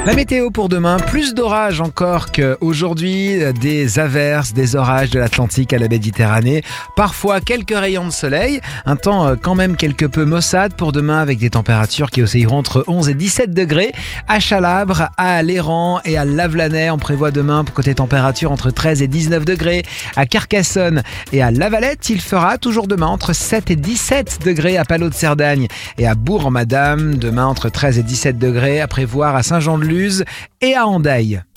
La météo pour demain, plus d'orages encore qu'aujourd'hui, des averses, des orages de l'Atlantique à la Méditerranée, parfois quelques rayons de soleil, un temps quand même quelque peu maussade pour demain avec des températures qui oscilleront entre 11 et 17 degrés. À Chalabre, à Léran et à Lavelanet, on prévoit demain côté température entre 13 et 19 degrés. À Carcassonne et à Lavalette, il fera toujours demain entre 7 et 17 degrés à Palot de Cerdagne et à Bourg-en-Madame, demain entre 13 et 17 degrés à prévoir à Saint-Jean-de-Luz et à Hendaye.